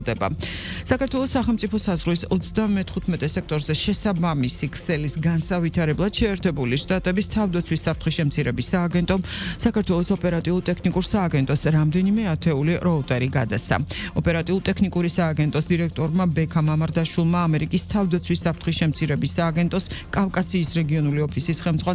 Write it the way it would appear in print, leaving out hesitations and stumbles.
საქართველოს სახელმწიფო საზღვრის 34 სექტორზე შესაბამისი ქსელის განსავითარებლად შეერთებული შტატების თავდაცვის საფრთხე-შემცირების სააგენტომ საქართველოს ოპერატიულ-ტექნიკურ სააგენტოს რამდენიმე ათეული როუტერი გადასცა. ოპერატიულ-ტექნიკური სააგენტოს დირექტორმა ბექა მამარდაშვილმა ამერიკის თავდაცვის საფრთხე-შემცირების სააგენტოს კავკასიის რეგიონული ოფისის ხელმძღვანელს